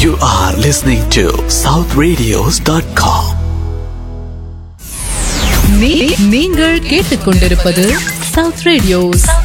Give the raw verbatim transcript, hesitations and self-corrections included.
You are listening to south radios dot com. நீங்கள் கேட்டுக்கொண்டிருப்பது south radios.